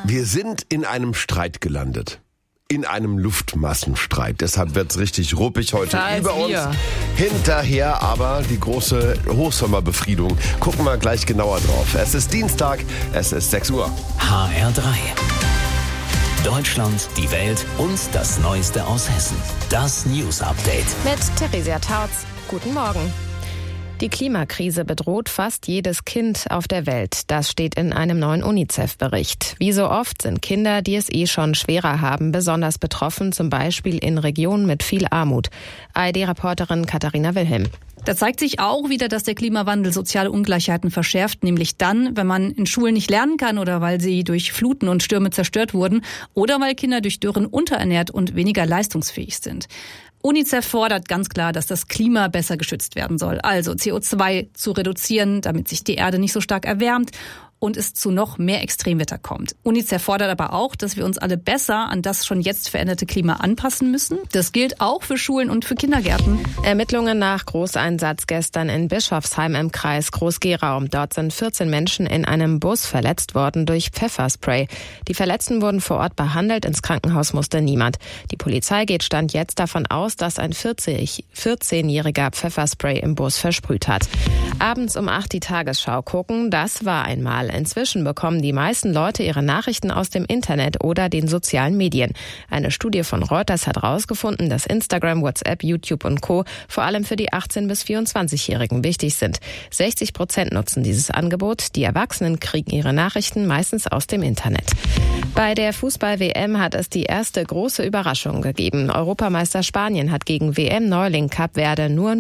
Wir sind in einem Streit gelandet. In einem Luftmassenstreit. Deshalb wird's richtig ruppig heute über uns. Hinterher aber die große Hochsommerbefriedung. Gucken wir gleich genauer drauf. Es ist Dienstag, es ist 6 Uhr. HR3. Deutschland, die Welt und das Neueste aus Hessen. Das News Update. Mit Theresia Tautz. Guten Morgen. Die Klimakrise bedroht fast jedes Kind auf der Welt. Das steht in einem neuen UNICEF-Bericht. Wie so oft sind Kinder, die es schon schwerer haben, besonders betroffen, zum Beispiel in Regionen mit viel Armut. ARD-Reporterin Katharina Wilhelm. Da zeigt sich auch wieder, dass der Klimawandel soziale Ungleichheiten verschärft, nämlich dann, wenn man in Schulen nicht lernen kann oder weil sie durch Fluten und Stürme zerstört wurden oder weil Kinder durch Dürren unterernährt und weniger leistungsfähig sind. UNICEF fordert ganz klar, dass das Klima besser geschützt werden soll. Also CO2 zu reduzieren, damit sich die Erde nicht so stark erwärmt und es zu noch mehr Extremwetter kommt. UNICEF fordert aber auch, dass wir uns alle besser an das schon jetzt veränderte Klima anpassen müssen. Das gilt auch für Schulen und für Kindergärten. Ermittlungen nach Großeinsatz gestern in Bischofsheim im Kreis Groß-Gerau. Dort sind 14 Menschen in einem Bus verletzt worden durch Pfefferspray. Die Verletzten wurden vor Ort behandelt, ins Krankenhaus musste niemand. Die Polizei geht Stand jetzt davon aus, dass ein 14-jähriger Pfefferspray im Bus versprüht hat. Abends um 8 die Tagesschau gucken, das war einmal. Inzwischen bekommen die meisten Leute ihre Nachrichten aus dem Internet oder den sozialen Medien. Eine Studie von Reuters hat herausgefunden, dass Instagram, WhatsApp, YouTube und Co. vor allem für die 18- bis 24-Jährigen wichtig sind. 60% nutzen dieses Angebot. Die Erwachsenen kriegen ihre Nachrichten meistens aus dem Internet. Bei der Fußball-WM hat es die erste große Überraschung gegeben. Europameister Spanien hat gegen WM-Neuling Kap Verde nur